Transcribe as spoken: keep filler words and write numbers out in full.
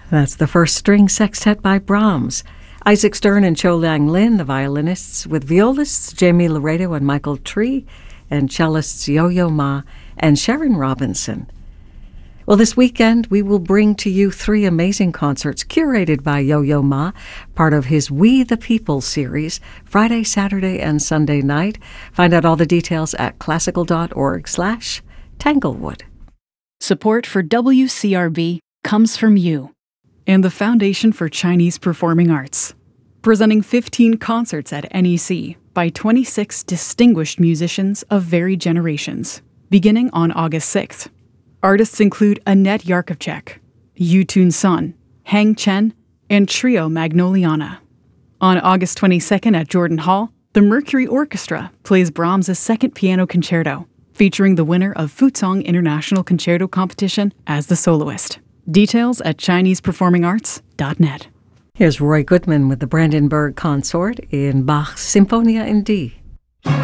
That's the first string sextet by Brahms. Isaac Stern and Cho Lang Lin, the violinists, with violists Jamie Laredo and Michael Tree, and cellists Yo-Yo Ma and Sharon Robinson. Well, this weekend we will bring to you three amazing concerts curated by Yo-Yo Ma, part of his We the People series, Friday, Saturday, and Sunday night. Find out all the details at classical.org slash Tanglewood. Support for W C R B comes from you and the Foundation for Chinese Performing Arts, presenting fifteen concerts at N E C by twenty-six distinguished musicians of varied generations, beginning on August sixth. Artists include Annette Yarkovchek, Yu-Tun Sun, Hang Chen, and Trio Magnoliana. On August twenty-second at Jordan Hall, the Mercury Orchestra plays Brahms' Second Piano Concerto, featuring the winner of Fuzhong International Concerto Competition as the soloist. Details at chinese performing arts dot net. Here's Roy Goodman with the Brandenburg Consort in Bach's Symphonia in D.